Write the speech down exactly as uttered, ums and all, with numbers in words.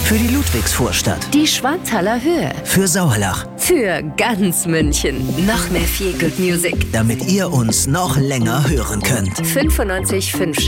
Für die Ludwigsvorstadt. Die Schwanthaler Höhe. Für Sauerlach. Für ganz München. Noch mehr Feel Good Music. Damit ihr uns noch länger hören könnt. fünfundneunzig Komma fünf